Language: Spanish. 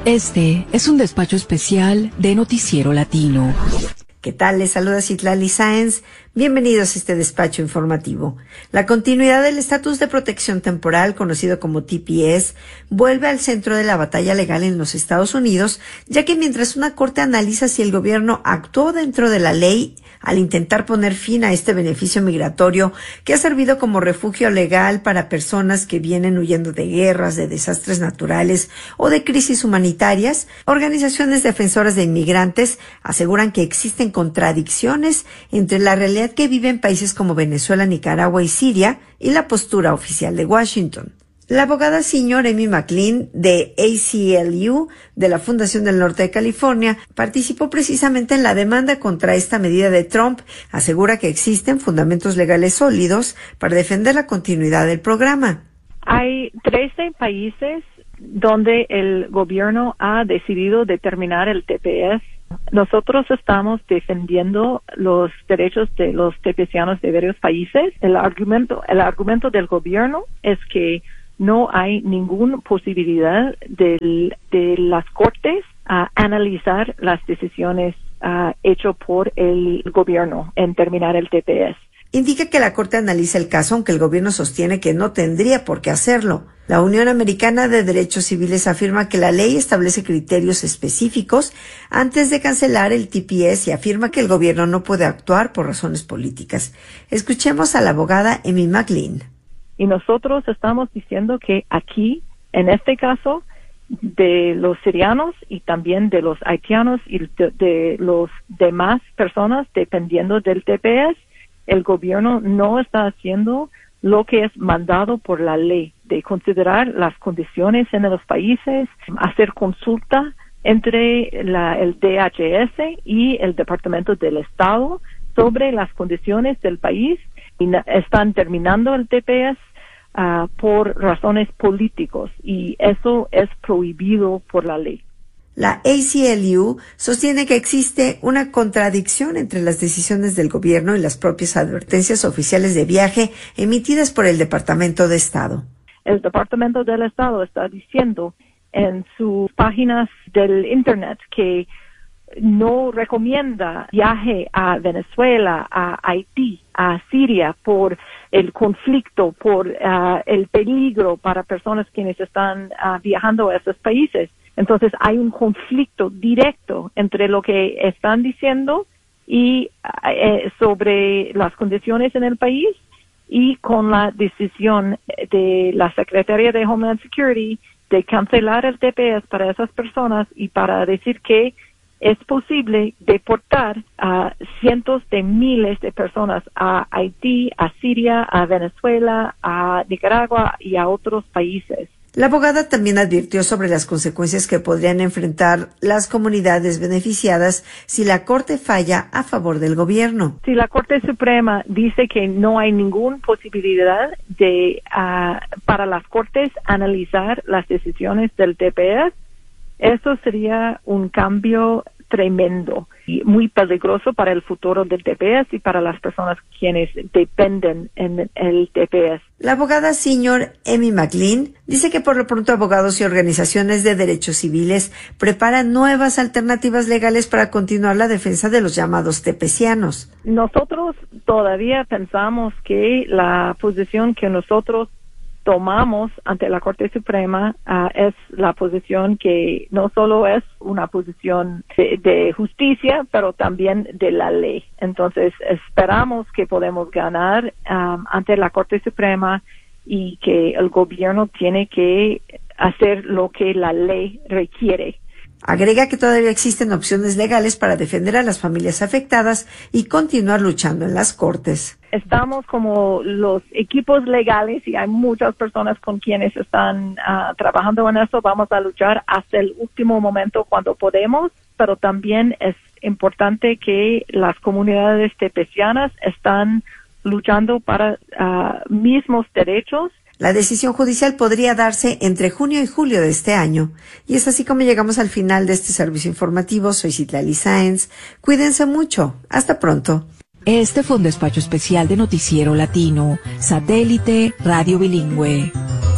Este es un despacho especial de Noticiero Latino. ¿Qué tal? Les saluda Citlali Sáenz. Bienvenidos a este despacho informativo. La continuidad del estatus de protección temporal, conocido como TPS, vuelve al centro de la batalla legal en los Estados Unidos, ya que mientras una corte analiza si el gobierno actuó dentro de la ley al intentar poner fin a este beneficio migratorio que ha servido como refugio legal para personas que vienen huyendo de guerras, de desastres naturales o de crisis humanitarias, organizaciones defensoras de inmigrantes aseguran que existen contradicciones entre la realidad que viven países como Venezuela, Nicaragua y Siria y la postura oficial de Washington. La abogada senior Amy McLean de ACLU, de la Fundación del Norte de California, participó precisamente en la demanda contra esta medida de Trump. Asegura que existen fundamentos legales sólidos para defender la continuidad del programa. Hay 13 países donde el gobierno ha decidido determinar el TPS. Nosotros estamos defendiendo los derechos de los tepecianos de varios países. El argumento del gobierno es que no hay ninguna posibilidad de las cortes a analizar las decisiones hechas por el gobierno en terminar el TPS. Indica que la Corte analiza el caso, aunque el gobierno sostiene que no tendría por qué hacerlo. La Unión Americana de Derechos Civiles afirma que la ley establece criterios específicos antes de cancelar el TPS y afirma que el gobierno no puede actuar por razones políticas. Escuchemos a la abogada Amy McLean. Y nosotros estamos diciendo que aquí, en este caso, de los sirianos y también de los haitianos y de los demás personas dependiendo del TPS, el gobierno no está haciendo lo que es mandado por la ley, de considerar las condiciones en los países, hacer consulta entre el DHS y el Departamento del Estado sobre las condiciones del país y están terminando el TPS por razones políticos y eso es prohibido por la ley. La ACLU sostiene que existe una contradicción entre las decisiones del gobierno y las propias advertencias oficiales de viaje emitidas por el Departamento de Estado. El Departamento del Estado está diciendo en sus páginas del Internet que no recomienda viaje a Venezuela, a Haití, a Siria por el conflicto, por el peligro para personas quienes están viajando a esos países. Entonces hay un conflicto directo entre lo que están diciendo y sobre las condiciones en el país y con la decisión de la Secretaría de Homeland Security de cancelar el TPS para esas personas y para decir que es posible deportar a cientos de miles de personas a Haití, a Siria, a Venezuela, a Nicaragua y a otros países. La abogada también advirtió sobre las consecuencias que podrían enfrentar las comunidades beneficiadas si la Corte falla a favor del gobierno. Si la Corte Suprema dice que no hay ninguna posibilidad para las Cortes analizar las decisiones del TPS, eso sería un cambio tremendo y muy peligroso para el futuro del TPS y para las personas quienes dependen en el TPS. La abogada senior Amy McLean dice que por lo pronto abogados y organizaciones de derechos civiles preparan nuevas alternativas legales para continuar la defensa de los llamados tepecianos. Nosotros todavía pensamos que la posición que nosotros tomamos ante la Corte Suprema es la posición que no solo es una posición de justicia, pero también de la ley. Entonces, esperamos que podemos ganar ante la Corte Suprema y que el gobierno tiene que hacer lo que la ley requiere. Agrega que todavía existen opciones legales para defender a las familias afectadas y continuar luchando en las cortes. Estamos como los equipos legales y hay muchas personas con quienes están trabajando en eso. Vamos a luchar hasta el último momento cuando podemos, pero también es importante que las comunidades tepecianas están luchando para mismos derechos. La decisión judicial podría darse entre junio y julio de este año. Y es así como llegamos al final de este servicio informativo. Soy Citlali Sáenz. Cuídense mucho. Hasta pronto. Este fue un despacho especial de Noticiero Latino, Satélite Radio Bilingüe.